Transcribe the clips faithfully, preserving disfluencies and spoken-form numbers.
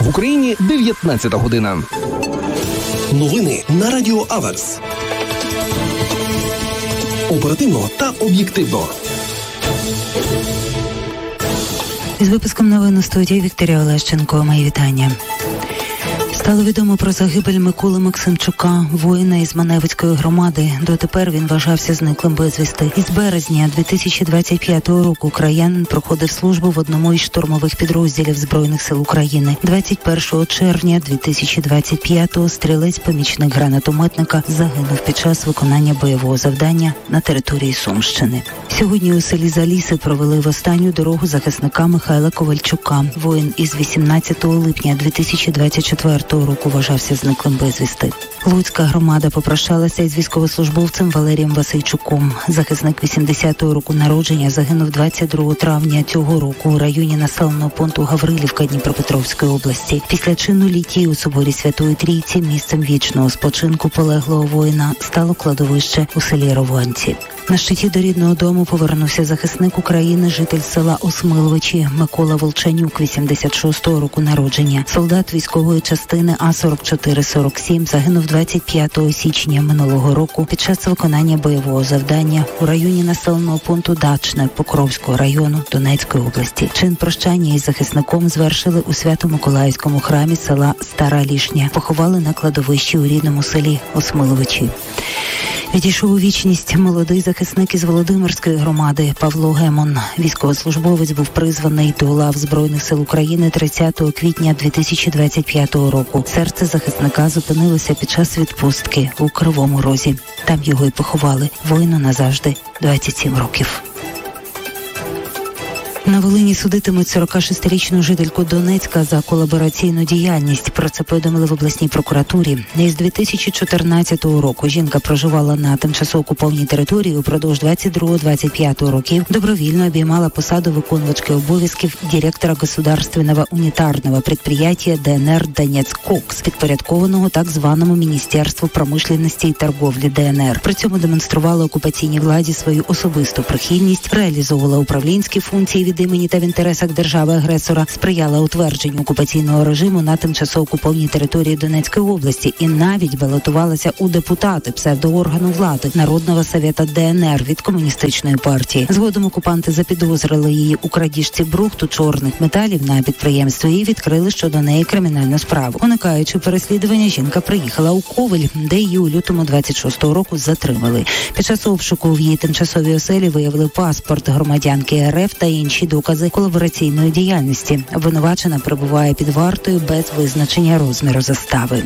В Україні дев'ятнадцята година. Новини на Радіо Аверс. Оперативно та об'єктивно. Із випуском новин у студії Вікторія Олещенко. Мої вітання. Стало відомо про загибель Миколи Максимчука, воїна із Маневицької громади. Дотепер він вважався зниклим безвісти. Із березня дві тисячі двадцять п'ятого року краянин проходив службу в одному із штурмових підрозділів Збройних сил України. двадцять першого червня дві тисячі двадцять п'ятого стрілець-помічник гранатометника загинув під час виконання бойового завдання на території Сумщини. Сьогодні у селі Заліси провели в останню дорогу захисника Михайла Ковальчука. Воїн із вісімнадцятого липня дві тисячі двадцять четвертого року вважався зниклим безвісти. Луцька громада попрощалася із військовослужбовцем Валерієм Васильчуком. Захисник вісімдесятого року народження загинув двадцять другого травня цього року у районі населеного пункту Гаврилівка Дніпропетровської області. Після чину літії у соборі Святої Трійці місцем вічного спочинку полеглого воїна стало кладовище у селі Рованці. На щиті до рідного дому повернувся захисник України, житель села Осмиловичі Микола Волчанюк, вісімдесят шостого року народження. Солдат військової частини А сорок чотири сорок сім загинув двадцять п'ятого січня минулого року під час виконання бойового завдання у районі населеного пункту Дачне Покровського району Донецької області. Чин прощання із захисником звершили у Свято-Миколаївському храмі села Стара Лішня. Поховали на кладовищі у рідному селі Осмиловичі. Відійшов у вічність молодий захисник із Володимирської громади Павло Гемон. Військовослужбовець був призваний до лав Збройних сил України тридцятого квітня дві тисячі двадцять п'ятого року. Серце захисника зупинилося під час відпустки у Кривому Розі. Там його й поховали. Воїну назавжди двадцять сім років. На Волині судитимуть сорокашестирічну жительку Донецька за колабораційну діяльність. Про це повідомили в обласній прокуратурі. Із дві тисячі чотирнадцятого року жінка проживала на тимчасово окупованій території. Упродовж двадцять другого - двадцять п'ятого років добровільно обіймала посаду виконувачки обов'язків директора государственного унітарного підприємства ДНР «Донецьк-Кокс», підпорядкованого так званому Міністерству промишленості і торговлі ДНР. При цьому демонструвала окупаційній владі свою особисту прихильність, реалізовувала управлінські функції від імені та в інтересах держави-агресора, сприяла утвердженню окупаційного режиму на тимчасово окупованій території Донецької області і навіть балотувалася у депутати псевдооргану влади Народного совєта ДНР від комуністичної партії. Згодом окупанти запідозрили її у крадіжці брухту чорних металів на підприємстві і відкрили щодо неї кримінальну справу. Уникаючи переслідування, жінка приїхала у Ковель, де її у лютому двадцять шостого року затримали. Під час обшуку в її тимчасовій оселі виявили паспорт громадянки РФ та інші докази колабораційної діяльності. Обвинувачена перебуває під вартою без визначення розміру застави.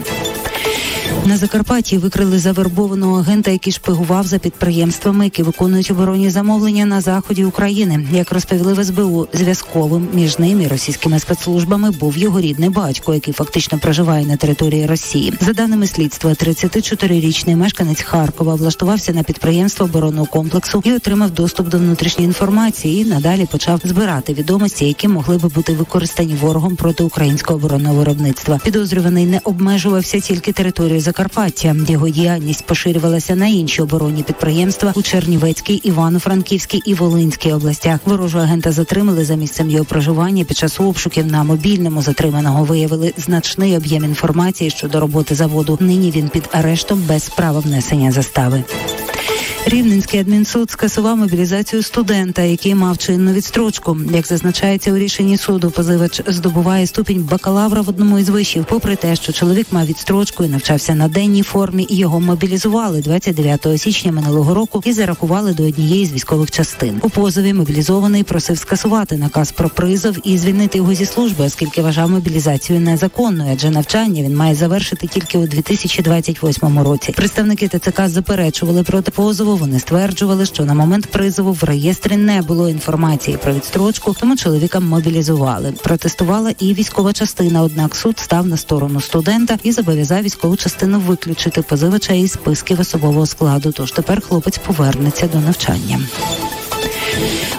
На Закарпатті викрили завербованого агента, який шпигував за підприємствами, які виконують оборонні замовлення на заході України. Як розповіли в ес бе у, зв'язковим між ним і російськими спецслужбами був його рідний батько, який фактично проживає на території Росії. За даними слідства, тридцятичотирирічний мешканець Харкова влаштувався на підприємство оборонного комплексу і отримав доступ до внутрішньої інформації і надалі почав збирати відомості, які могли би бути використані ворогом проти українського оборонного виробництва. Підозрюваний не обмежувався тільки територією Закарпаття. Його діяльність поширювалася на інші оборонні підприємства у Чернівецькій, Івано-Франківській і Волинській областях. Ворожого агента затримали за місцем його проживання. Під час обшуків на мобільному затриманого виявили значний об'єм інформації щодо роботи заводу. Нині він під арештом без права внесення застави. Рівненський адмінсуд скасував мобілізацію студента, який мав чинну відстрочку. Як зазначається у рішенні суду, позивач здобуває ступінь бакалавра в одному із вишів. Попри те, що чоловік мав відстрочку і навчався на денній формі, і його мобілізували двадцять дев'ятого січня минулого року і зарахували до однієї з військових частин. У позові мобілізований просив скасувати наказ про призов і звільнити його зі служби, оскільки вважав мобілізацію незаконною, адже навчання він має завершити тільки у дві тисячі двадцять восьмому році. Представники те це ка заперечували проти позову. Вони стверджували, що на момент призову в реєстрі не було інформації про відстрочку, тому чоловіка мобілізували. Протестувала і військова частина, однак суд став на сторону студента і зобов'язав військову частину виключити позивача із списків особового складу, тож тепер хлопець повернеться до навчання.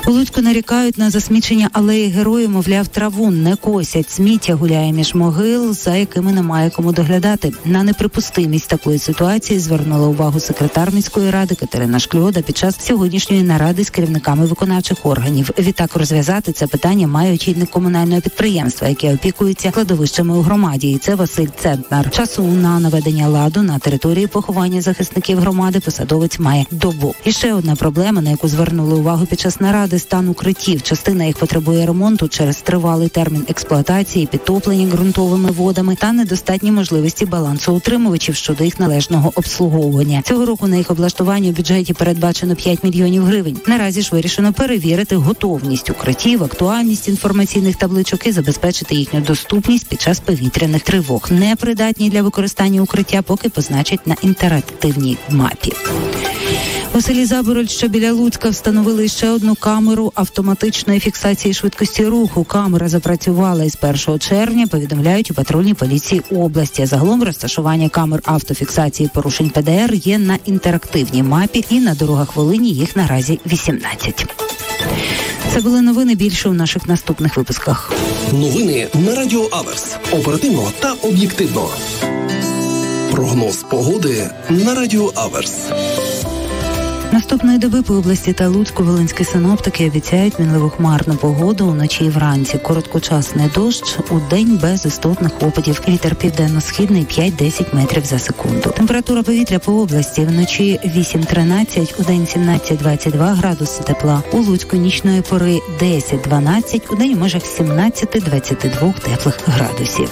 У Луцьку нарікають на засмічення алеї Героїв, мовляв, траву не косять. Сміття гуляє між могил, за якими немає кому доглядати. На неприпустимість такої ситуації звернула увагу секретар міської ради Катерина Шкльода під час сьогоднішньої наради з керівниками виконавчих органів. Відтак розв'язати це питання має очільник комунального підприємства, яке опікується кладовищами у громаді. І це Василь Центнар. Часу на наведення ладу на території поховання захисників громади посадовець має добу. І ще одна проблема, на яку звернули увагу під час наради: стан укриттів. Частина їх потребує ремонту через тривалий термін експлуатації, підтоплення ґрунтовими водами та недостатні можливості балансоутримувачів щодо їх належного обслуговування. Цього року на їх облаштування у бюджеті передбачено п'ять мільйонів гривень. Наразі ж вирішено перевірити готовність укриттів, актуальність інформаційних табличок і забезпечити їхню доступність під час повітряних тривог. Непридатні для використання укриття поки позначать на інтерактивній мапі. У селі Забороль, що біля Луцька, встановили ще одну камеру автоматичної фіксації швидкості руху. Камера запрацювала із першого червня, повідомляють у патрульній поліції області. Загалом розташування камер автофіксації порушень Пе Де Ер є на інтерактивній мапі, і на дорогах Волині їх наразі вісімнадцять. Це були новини, більше у наших наступних випусках. Новини на Радіо Аверс. Оперативно та об'єктивно. Прогноз погоди на Радіо Аверс. Наступної доби по області та Луцьку волинські синоптики обіцяють мінливу хмарну погоду уночі і вранці. Короткочасний дощ, удень без істотних опадів. Вітер південно-східний п'ять-десять метрів за секунду. Температура повітря по області: вночі вісім-тринадцять, удень сімнадцять-двадцять два градуси тепла. У Луцьку нічної пори десять-дванадцять, удень у межах сімнадцять-двадцять два теплих градусів.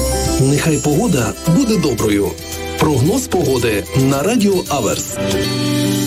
Нехай погода буде доброю. Прогноз погоди на Радіо Аверс.